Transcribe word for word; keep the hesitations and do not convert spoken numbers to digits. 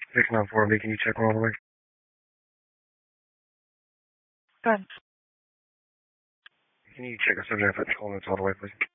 six nine four B, can you check one all the way? Go ahead. Can you check the subject for twelve minutes all the way, please?